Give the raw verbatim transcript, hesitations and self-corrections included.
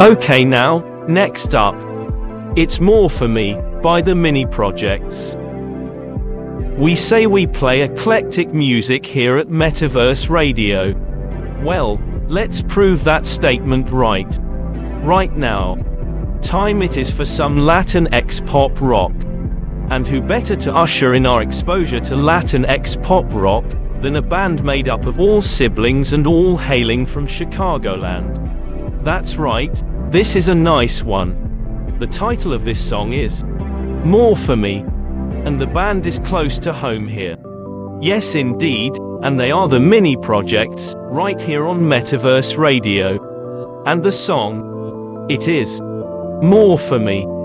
Okay, now, next up, it's More For Me by the Mini Projects. We say we play eclectic music here at Metaverse Radio. Well, let's prove that statement right. Right now, time it is for some Latin X-pop rock. And who better to usher in our exposure to Latin X-pop rock than a band made up of all siblings and all hailing from Chicagoland? That's right, this is a nice one. The title of this song is More For Me, and the band is close to home here. Yes indeed, and they are the Mini Projects, right here on Metaverse Radio. And the song, it is More For Me.